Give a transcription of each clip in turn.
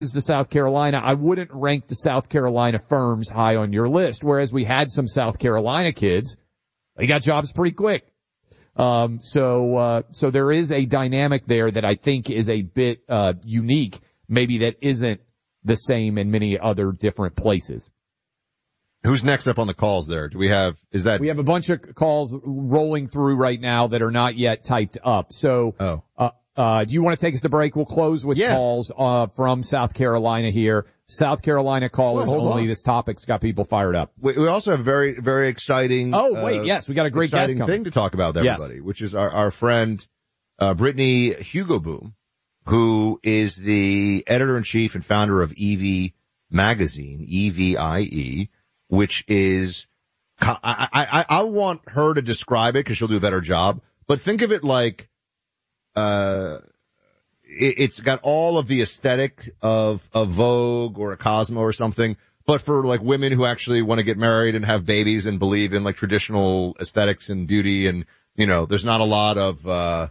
to South Carolina, I wouldn't rank the South Carolina firms high on your list, whereas we had some South Carolina kids. They got jobs pretty quick. So there is a dynamic there that I think is a bit, unique, maybe that isn't the same in many other different places. Who's next up on the calls there? We have a bunch of calls rolling through right now that are not yet typed up. So, do you want to take us to break? We'll close with calls, from South Carolina here. South Carolina callers only. This topic's got people fired up. We also have very, very exciting. Yes, we got a great guest coming. Thing to talk about with everybody, which is our friend, Brittany Hugoboom, who is the editor-in-chief and founder of EVIE Magazine, EVIE, which is, I want her to describe it because she'll do a better job, but think of it like, it's got all of the aesthetic of a Vogue or a Cosmo or something, but for like women who actually want to get married and have babies and believe in like traditional aesthetics and beauty. And, there's not a lot of,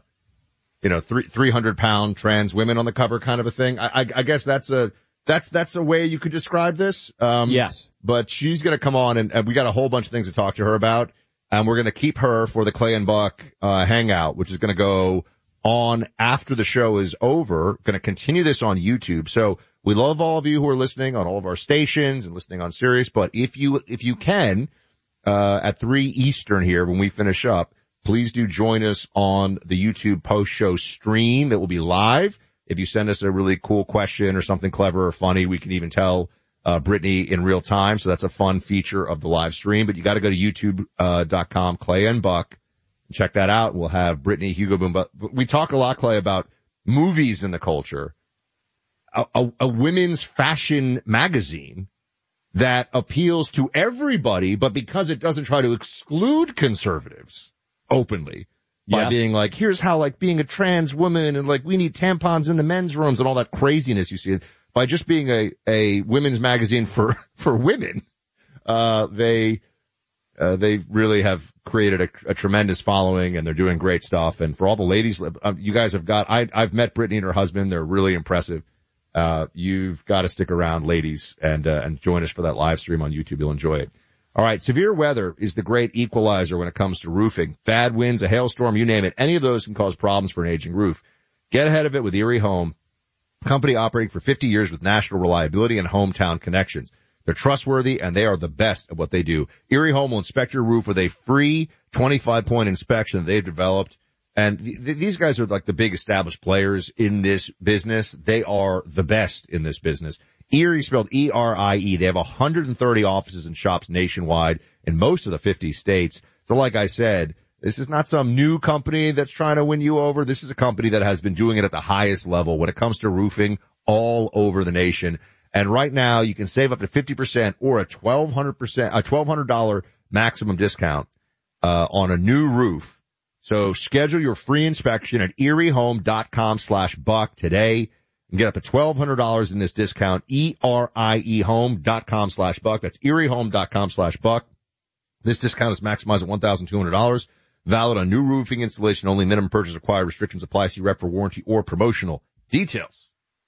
300-pound trans women on the cover kind of a thing. I guess that's a way you could describe this. Yes. But she's going to come on and we got a whole bunch of things to talk to her about. And we're going to keep her for the Clay and Buck, hangout, which is going to go on after the show is over. Going to continue this on YouTube. So we love all of you who are listening on all of our stations and listening on Sirius. But if you can, at 3 Eastern here when we finish up, please do join us on the YouTube post-show stream. It will be live. If you send us a really cool question or something clever or funny, we can even tell Brittany in real time. So that's a fun feature of the live stream. But you got to go to youtube.com, Clay and Buck, and check that out. We'll have Brittany Hugoboom. But we talk a lot, Clay, about movies in the culture. A women's fashion magazine that appeals to everybody, but because it doesn't try to exclude conservatives openly by being like, here's how like being a trans woman and like we need tampons in the men's rooms and all that craziness you see. By just being a women's magazine for women, they really have created a tremendous following and they're doing great stuff. And for all the ladies, you guys have got, I've met Brittany and her husband. They're really impressive. You've got to stick around, ladies, and join us for that live stream on YouTube. You'll enjoy it. All right. Severe weather is the great equalizer when it comes to roofing. Bad winds, a hailstorm, you name it. Any of those can cause problems for an aging roof. Get ahead of it with Erie Home. Company operating for 50 years with national reliability and hometown connections. They're trustworthy and they are the best at what they do. Erie Home will inspect your roof with a free 25-point inspection that they've developed. And these guys are like the big established players in this business. They are the best in this business. Erie spelled E-R-I-E. They have 130 offices and shops nationwide in most of the 50 states. So like I said, this is not some new company that's trying to win you over. This is a company that has been doing it at the highest level when it comes to roofing all over the nation. And right now you can save up to 50% or a $1,200 maximum discount, on a new roof. So schedule your free inspection at eriehome.com/buck today and get up to $1,200 in this discount. eriehome.com/buck. That's eriehome.com/buck. This discount is maximized at $1,200. Valid on new roofing installation only. Minimum purchase required. Restrictions apply. See rep for warranty or promotional details.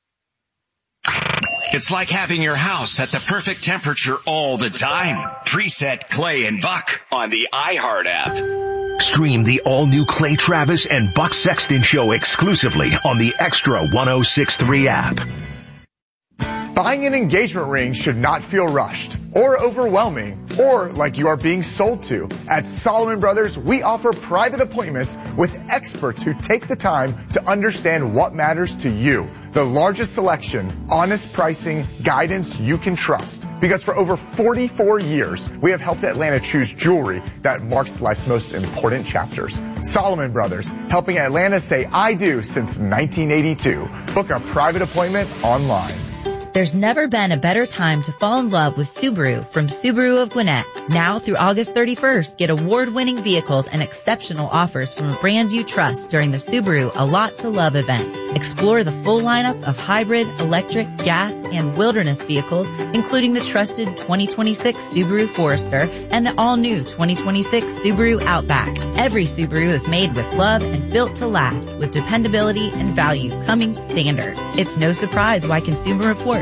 It's like having your house at the perfect temperature all the time. Preset Clay and Buck on the iHeart app. Stream the all-new Clay Travis and Buck Sexton show exclusively on the Extra 106.3 app. Buying an engagement ring should not feel rushed or overwhelming or like you are being sold to. At Solomon Brothers, we offer private appointments with experts who take the time to understand what matters to you. The largest selection, honest pricing, guidance you can trust. Because for over 44 years, we have helped Atlanta choose jewelry that marks life's most important chapters. Solomon Brothers, helping Atlanta say I do since 1982. Book a private appointment online. There's never been a better time to fall in love with Subaru from Subaru of Gwinnett. Now through August 31st, get award-winning vehicles and exceptional offers from a brand you trust during the Subaru A Lot to Love event. Explore the full lineup of hybrid, electric, gas, and wilderness vehicles, including the trusted 2026 Subaru Forester and the all-new 2026 Subaru Outback. Every Subaru is made with love and built to last, with dependability and value coming standard. It's no surprise why Consumer Reports